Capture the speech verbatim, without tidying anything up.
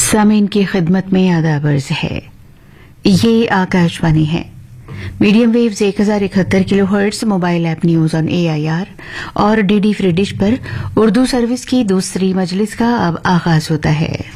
सामीन की खिदमत में आदाब अर्ज है। ये आकाशवाणी है। मीडियम वेव्स एक हजार इकहत्तर kilo hertz, mobile app news on AIR और डीडी फ्री डिश पर उर्दू सर्विस की दूसरी मजलिस का अब आगाज होता है।